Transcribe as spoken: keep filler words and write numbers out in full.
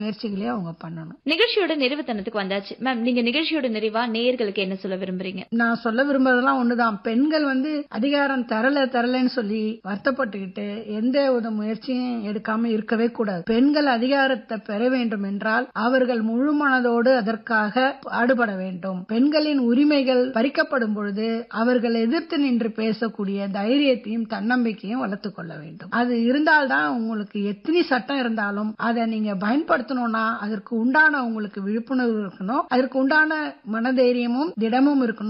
முயற்சிகளையும் அவங்க பண்ணணும். நிகழ்ச்சியோட நிறைவுத்தனத்துக்கு வந்தாச்சு மேம். நீங்க நிகழ்ச்சியோட நிறைவா நேயர்களுக்கு என்ன சொல்ல விரும்புறீங்க? நான் சொல்ல விரும்புறதெல்லாம் ஒண்ணுதான். பெண்கள் வந்து அதிகாரம் தரல தரலன்னு சொல்லி வருத்தப்பட்டுக்கிட்டு எந்த ஒரு முயற்சியும் எடுக்காம இருக்கவே கூடாது. பெண்கள் அதிகாரத்தை பெற வேண்டும் என்றால் அவர்கள் முழு மனதோடு அதற்காக பாடுபட வேண்டும். பெண்களின் உரிமைகள் பறிக்கப்படும் பொழுது அவர்கள் எதிர்த்து நின்று பேசக்கூடிய தைரியத்தையும் தன்னம்பிக்கையும் வளர்த்துக் கொள்ள வேண்டும். அது இருந்தால்தான் உங்களுக்கு எத்தனை சட்டம் இருந்தாலும் அதை நீங்க பயன்படுத்தணும்னா அதற்கு உண்டான உங்களுக்கு விழிப்புணர்வு இருக்கணும், அதற்கு உண்டான மனதைரியமும் திடமும் இருக்கணும்.